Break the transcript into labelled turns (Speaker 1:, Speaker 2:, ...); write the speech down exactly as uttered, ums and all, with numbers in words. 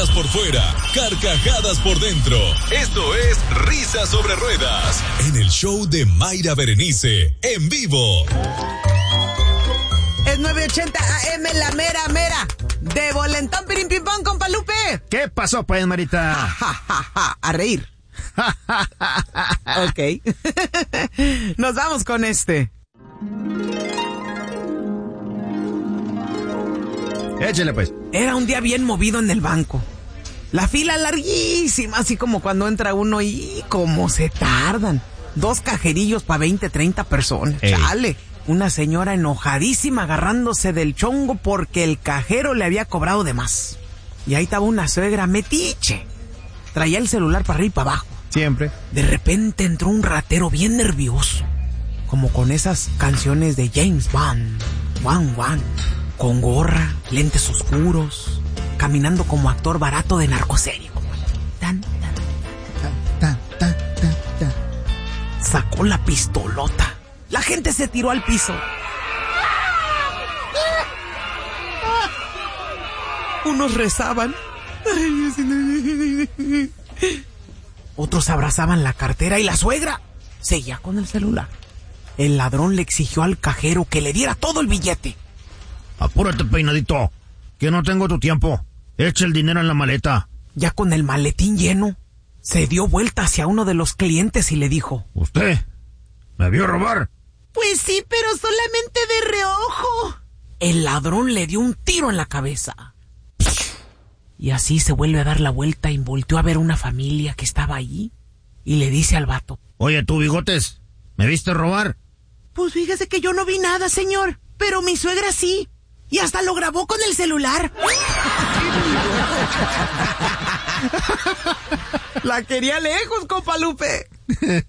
Speaker 1: Risas por fuera, carcajadas por dentro. Esto es Risas sobre Ruedas, en el show de Mayra Berenice, en vivo.
Speaker 2: Es nueve ochenta A M, la mera mera. De Volentón, pirim, pim, pam, compa Lupe.
Speaker 3: ¿Qué pasó, pues, Marita?
Speaker 2: Ja, ja, ja, ja, a reír. Ok. Nos vamos con este.
Speaker 3: Échale, pues.
Speaker 2: Era un día bien movido en el banco. La fila larguísima, así como cuando entra uno y cómo se tardan. Dos cajerillos para veinte, treinta personas. Ey. Chale. Una señora enojadísima agarrándose del chongo porque el cajero le había cobrado de más. Y ahí estaba una suegra metiche. Traía el celular para arriba y para abajo.
Speaker 3: Siempre.
Speaker 2: De repente entró un ratero bien nervioso. Como con esas canciones de James Bond. Wan Wan. Con gorra, lentes oscuros. Caminando como actor barato de narcoserie. Tan, tan, tan, tan, tan, tan. Sacó la pistolota. La gente se tiró al piso. Unos rezaban. Otros abrazaban la cartera y la suegra seguía con el celular. El ladrón le exigió al cajero que le diera todo el billete.
Speaker 3: Apúrate, peinadito, que no tengo tu tiempo. Echa el dinero en la maleta.
Speaker 2: Ya con el maletín lleno, se dio vuelta hacia uno de los clientes y le dijo:
Speaker 3: ¿Usted me vio robar?
Speaker 2: Pues sí, pero solamente de reojo. El ladrón le dio un tiro en la cabeza. Y así se vuelve a dar la vuelta y volteó a ver una familia que estaba allí. Y le dice al vato:
Speaker 3: Oye, tú, Bigotes, ¿me viste robar?
Speaker 2: Pues fíjese que yo no vi nada, señor. Pero mi suegra sí. Y hasta lo grabó con el celular. La quería lejos, compa Lupe.